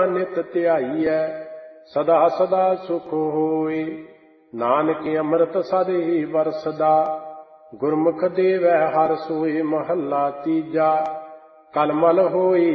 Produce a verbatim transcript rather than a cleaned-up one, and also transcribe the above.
ਨਿਤ ਧਿਆਈਐ ਸਦਾ ਸਦਾ ਸੁਖ ਹੋਇ। ਨਾਨਕ ਅੰਮ੍ਰਿਤ ਸਦ ਹੀ ਵਰਸਦਾ ਗੁਰਮੁਖ ਦੇਵੈ ਹਰਿ ਸੋਇ। ਮਹੱਲਾ ਤੀਜਾ। ਕਲਮਲ ਹੋਈ